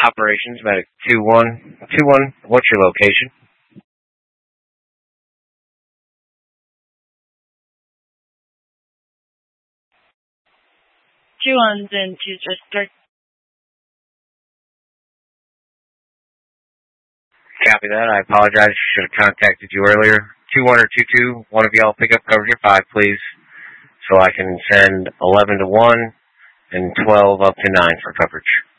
Operations, Medic 2121, what's your location? 21 then to district. Copy that. I apologize. Should have contacted you earlier. 21 or 22, one of y'all pick up coverage at 5, please, so I can send 11 to 1 and 12 up to 9 for coverage.